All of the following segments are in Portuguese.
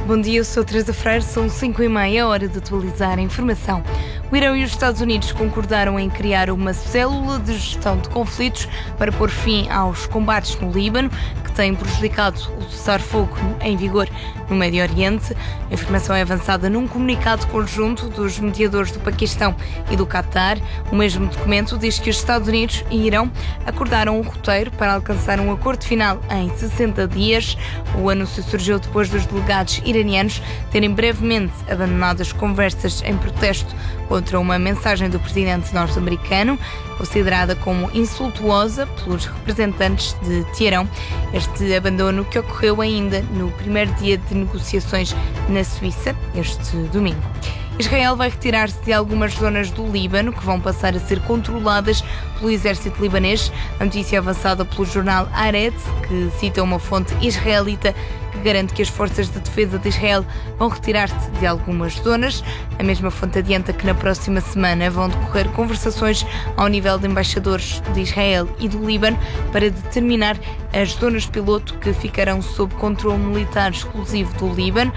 Bom dia, eu sou Teresa Freire, são 5h30, hora de atualizar a informação. O Irão e os Estados Unidos concordaram em criar uma célula de gestão de conflitos para pôr fim aos combates no Líbano, que têm prejudicado o cessar-fogo em vigor no Médio Oriente. A informação é avançada num comunicado conjunto dos mediadores do Paquistão e do Qatar. O mesmo documento diz que os Estados Unidos e Irão acordaram um roteiro para alcançar um acordo final em 60 dias. O anúncio surgiu depois dos delegados iranianos terem brevemente abandonado as conversas em protesto contra uma mensagem do presidente norte-americano, considerada como insultuosa pelos representantes de Teherão. Este abandono que ocorreu ainda no primeiro dia de negociações na Suíça, este domingo. Israel vai retirar-se de algumas zonas do Líbano que vão passar a ser controladas pelo exército libanês. A notícia é avançada pelo jornal Haaretz, que cita uma fonte israelita que garante que as forças de defesa de Israel vão retirar-se de algumas zonas. A mesma fonte adianta que na próxima semana vão decorrer conversações ao nível de embaixadores de Israel e do Líbano para determinar as zonas piloto que ficarão sob controle militar exclusivo do Líbano.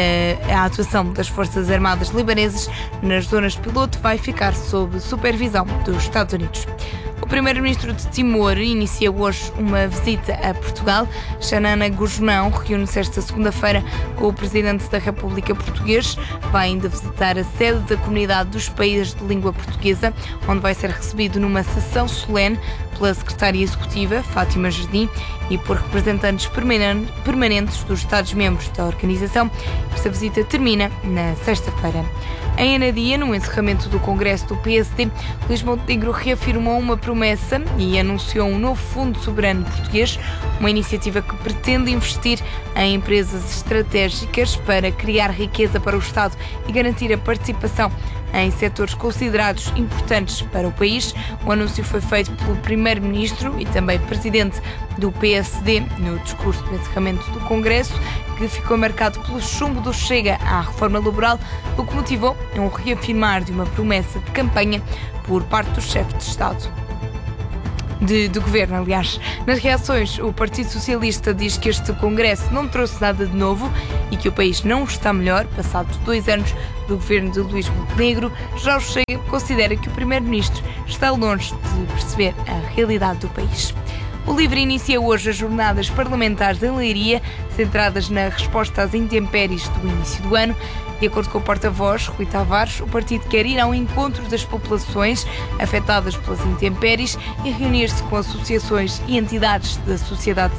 A atuação das Forças Armadas libanesas nas zonas piloto vai ficar sob supervisão dos Estados Unidos. O primeiro-ministro de Timor inicia hoje uma visita a Portugal. Xanana Gusmão reúne-se esta segunda-feira com o presidente da República Portuguesa. Vai ainda visitar a sede da Comunidade dos Países de Língua Portuguesa, onde vai ser recebido numa sessão solene pela secretária executiva, Fátima Jardim, e por representantes permanentes dos Estados-membros da organização. Esta visita termina na sexta-feira. Em Anadia, no encerramento do Congresso do PSD, Luís Montenegro reafirmou uma promessa e anunciou um novo Fundo Soberano Português, uma iniciativa que pretende investir em empresas estratégicas para criar riqueza para o Estado e garantir a participação em setores considerados importantes para o país. O anúncio foi feito pelo Primeiro-Ministro e também Presidente do PSD no discurso de encerramento do Congresso, que ficou marcado pelo chumbo do Chega à reforma laboral, o que motivou um reafirmar de uma promessa de campanha por parte do chefe de Estado. Do governo, aliás. Nas reações, o Partido Socialista diz que este Congresso não trouxe nada de novo e que o país não está melhor, passados 2 anos do governo de Luís Montenegro. Já o Chega considera que o Primeiro-Ministro está longe de perceber a realidade do país. O LIVRE inicia hoje as jornadas parlamentares em Leiria, centradas na resposta às intempéries do início do ano. De acordo com o porta-voz, Rui Tavares, o partido quer ir ao encontro das populações afetadas pelas intempéries e reunir-se com associações e entidades da sociedade